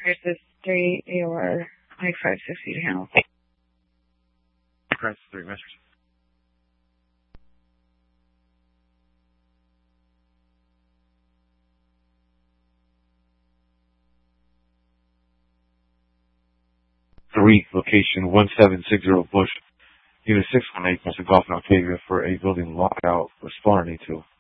Crisis 3, AOR I-560 to handle. Crisis 3, message. Location 1760 Bush, Unit 618, Mr. Golf and Octavia for a building lockout. Respond need to.